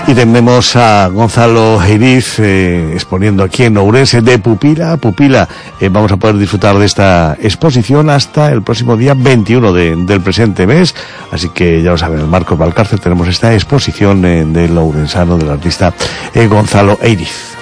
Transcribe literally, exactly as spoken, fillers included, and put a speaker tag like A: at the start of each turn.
A: Y tenemos a Gonzalo Eiriz eh, exponiendo aquí en Ourense de Pupila a Pupila. Eh, vamos a poder disfrutar de esta exposición hasta el próximo día veintiuno de, del presente mes. Así que ya lo saben, en Marcos Valcárcel tenemos esta exposición eh, del ourensano, del artista eh, Gonzalo Eiriz.